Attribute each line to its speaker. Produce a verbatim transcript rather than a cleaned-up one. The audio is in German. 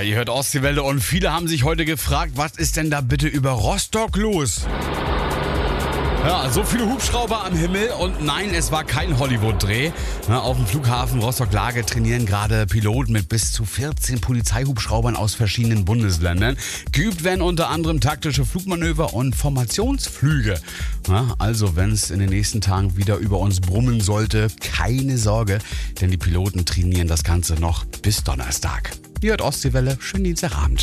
Speaker 1: ihr hört Ostseewelle und viele haben sich heute gefragt, was ist denn da bitte über Rostock los? Ja, so viele Hubschrauber am Himmel und nein, es war kein Hollywood-Dreh. Ja, auf dem Flughafen Rostock-Lage trainieren gerade Piloten mit bis zu vierzehn Polizeihubschraubern aus verschiedenen Bundesländern. Geübt werden unter anderem taktische Flugmanöver und Formationsflüge. Ja, also wenn es in den nächsten Tagen wieder über uns brummen sollte, keine Sorge, denn die Piloten trainieren das Ganze noch bis Donnerstag. Ihr hört Ostseewelle, schönen Dienstagabend.